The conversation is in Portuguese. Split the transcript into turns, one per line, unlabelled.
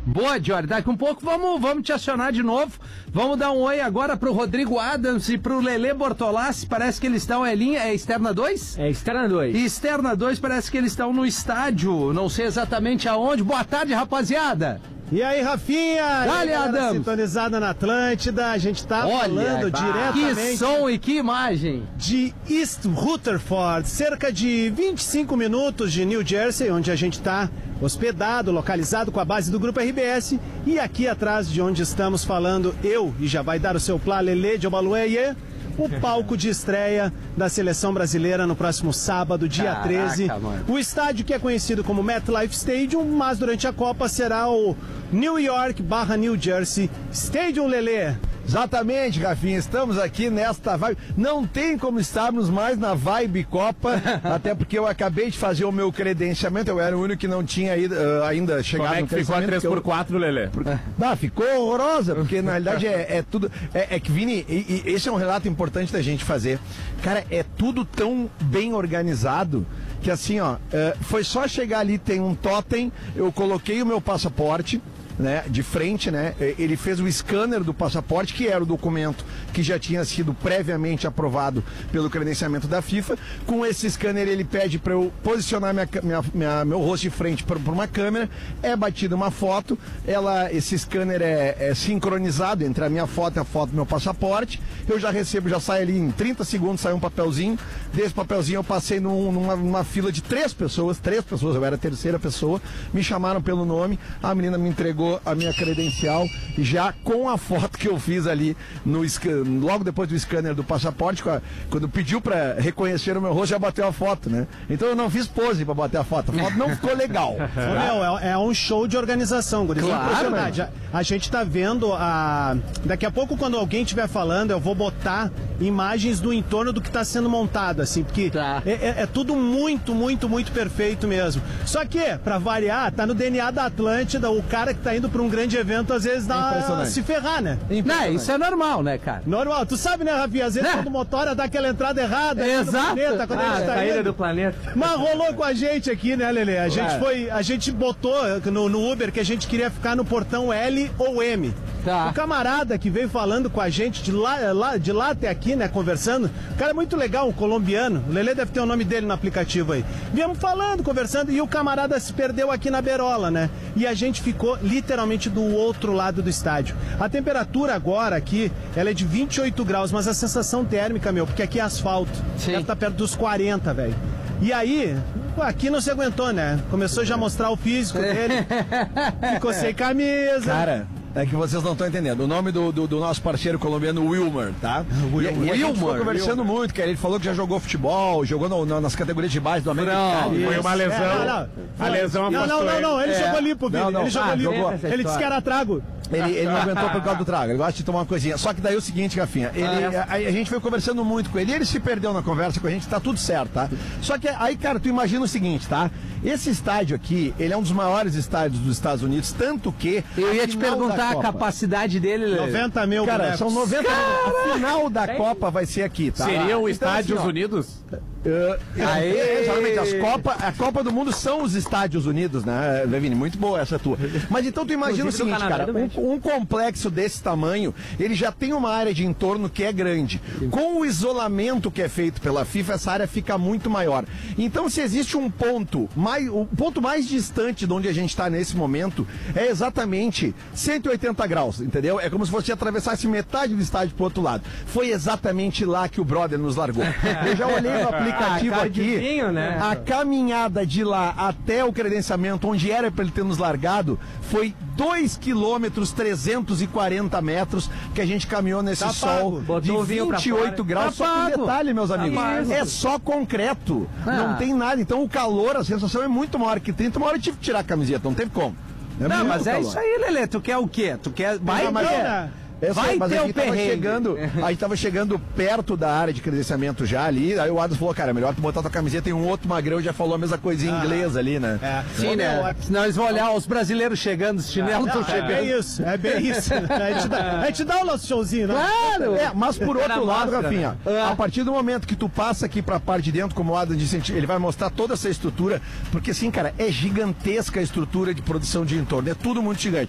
Boa, Jory. Daqui um pouco vamos te acionar de novo. Vamos dar um oi agora pro Rodrigo Adams e pro Lelê Bortolassi. Parece que eles estão é Externa 2?
É Externa 2.
Externa 2, parece que eles estão no estádio. Não sei exatamente aonde. Boa tarde, rapaziada.
E aí, Rafinha?
Olha, Adams.
Sintonizada na Atlântida, a gente tá falando diretamente...
Que som e que imagem!
De East Rutherford, cerca de 25 minutos de New Jersey, onde a gente tá hospedado, localizado com a base do Grupo RBS. E aqui atrás de onde estamos falando, e já vai dar o seu plá, Lelê de Obalueye, o palco de estreia da Seleção Brasileira no próximo sábado, dia 13.
Mano.
O estádio que é conhecido como MetLife Stadium, mas durante a Copa será o New York / New Jersey Stadium, Lelê.
Exatamente, Rafinha, estamos aqui nesta vibe, não tem como estarmos mais na vibe Copa, até porque eu acabei de fazer o meu credenciamento, eu era o único que não tinha ainda chegado no credenciamento.
Ficou a 3x4, Lelê?
Ficou horrorosa, porque na realidade é tudo, que Vini, e esse é um relato importante da gente fazer, cara, é tudo tão bem organizado, que assim, ó, foi só chegar ali, tem um totem, eu coloquei o meu passaporte, né, de frente, né? Ele fez o scanner do passaporte, que era o documento que já tinha sido previamente aprovado pelo credenciamento da FIFA. Com esse scanner ele pede para eu posicionar meu rosto de frente por uma câmera, é batida uma foto, esse scanner é sincronizado entre a minha foto e a foto do meu passaporte, eu já recebo, já sai ali em 30 segundos, sai um papelzinho, desse papelzinho eu passei numa fila de três pessoas, eu era a terceira pessoa, me chamaram pelo nome, a menina me entregou a minha credencial já com a foto que eu fiz ali logo depois do scanner do passaporte, quando pediu pra reconhecer o meu rosto, já bateu a foto, né? Então eu não fiz pose pra bater a foto não ficou legal.
É um show de organização, gurizada.
Claro,
a gente tá vendo daqui a pouco, quando alguém estiver falando, eu vou botar imagens do entorno do que tá sendo montado, assim, porque é tudo muito, muito, muito perfeito mesmo. Só que, pra variar, tá no DNA da Atlântida, o cara que tá indo pra um grande evento, às vezes dá se ferrar, né?
Não, isso é normal, né, cara?
Normal. Tu sabe, né, Rafinha? Às vezes quando o motora dá aquela entrada errada.
Exato.
Planeta, quando a gente tá
saída
indo.
do planeta.
Mas rolou com a gente aqui, né, Lelê? A gente botou no Uber que a gente queria ficar no portão L ou M.
Tá.
O camarada que veio falando com a gente de lá até aqui, né, conversando, o cara é muito legal, um colombiano, o Lelê deve ter o nome dele no aplicativo aí. Viemos falando, conversando, e o camarada se perdeu aqui na beirola, né? E a gente ficou literalmente do outro lado do estádio. A temperatura agora aqui, ela é de 28 graus, mas a sensação térmica, porque aqui é asfalto.
Sim.
Deve estar perto dos 40, velho. E aí, aqui não se aguentou, né? Começou já a mostrar o físico dele, ficou sem camisa.
Cara, é que vocês não estão entendendo. O nome do nosso parceiro colombiano, Wilmer, tá? E a gente ficou conversando muito, cara. Ele falou que já jogou futebol, jogou nas categorias de base do América.
Foi uma lesão. A lesão afastou ele.
Não, ele jogou limpo, Vini. Ele jogou limpo. Ele disse que era trago.
Ele não aguentou por causa do trago, ele gosta de tomar uma coisinha. Só que daí é o seguinte, Rafinha, a gente foi conversando muito com ele, e ele se perdeu na conversa com a gente, tá tudo certo, tá? Só que aí, cara, tu imagina o seguinte, tá? Esse estádio aqui, ele é um dos maiores estádios dos Estados Unidos, tanto que...
Eu ia te perguntar a capacidade dele.
90 mil,
cara, são 90 mil. A final da Copa vai ser aqui, tá?
Seria o
Então,
Estádios
assim,
Unidos?
Exatamente, a Copa do Mundo são os Estádios Unidos, né, Levine? Muito boa essa tua. Mas então tu imagina o seguinte, cara, um complexo desse tamanho, ele já tem uma área de entorno que é grande. Com o isolamento que é feito pela FIFA, essa área fica muito maior. Então, se existe o ponto mais distante de onde a gente está nesse momento, é exatamente 180 graus, entendeu? É como se você atravessasse metade do estádio pro outro lado. Foi exatamente lá que o brother nos largou. Eu já olhei no aplicativo aqui,
né?
A caminhada de lá até o credenciamento, onde era para ele ter nos largado, foi 2 quilômetros 340 metros que a gente caminhou nesse sol de 28 graus. Só que detalhe, meus amigos, é só concreto, não tem nada. Então o calor, a sensação é muito maior que 30. Uma hora eu tive que tirar a camiseta, não teve como.
Não, mas é isso aí, Lelê. Tu quer o quê? Tu quer... Vai ter o perrengue.
A gente tava chegando perto da área de credenciamento já ali, aí o Adams falou, cara, melhor tu botar tua camiseta, tem um outro magrão já falou a mesma coisinha em inglês ali, né?
Sim, né? Senão eles vão olhar os brasileiros chegando, os chinelos estão chegando.
É bem isso. A gente dá o nosso showzinho, né?
Claro! Mas por outro lado, Rafinha, a partir do momento que tu passa aqui pra parte de dentro, como o Adams disse, ele vai mostrar toda essa estrutura, porque assim, cara, é gigantesca a estrutura de produção de entorno, é tudo muito gigante.